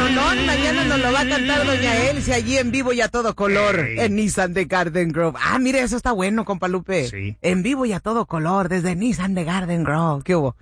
rolón. Mañana nos lo va a cantar doña Elsie allí en vivo y a todo color en Nissan de Garden Grove. Ah, mire, eso está bueno, compa Lupe. Sí. En vivo y a todo color desde Nissan de Garden Grove. ¿Qué hubo?